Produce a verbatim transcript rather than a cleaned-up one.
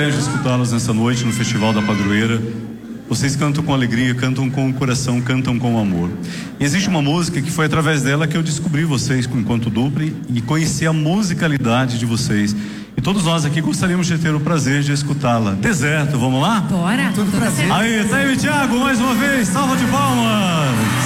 privilégio escutá-los nessa noite no Festival da Padroeira. Vocês cantam com alegria, cantam com o coração, cantam com amor. E existe uma música que foi através dela que eu descobri vocês enquanto dupla e conheci a musicalidade de vocês. E todos nós aqui gostaríamos de ter o prazer de escutá-la. Deserto, vamos lá? Bora! Todo prazer. Aí, tá aí, Thiago, mais uma vez, salva de palmas!